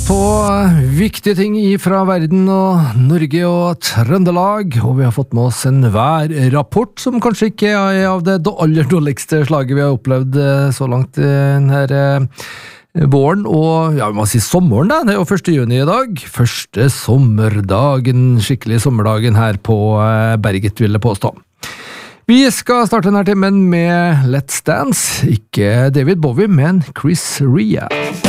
på viktige ting fra verden og Norge og Trøndelag, og vi har fått med oss en værrapport som kanskje ikke er av det aller dårligste slaget vi har opplevd så langt denne våren, og ja, vi må si sommeren da, det er jo 1. juni i dag, første sommerdagen, skikkelig sommerdagen her på Berget, vil jeg påstå. Vi skal starte denne timen med Let's Dance, ikke David Bowie, men Chris Rea.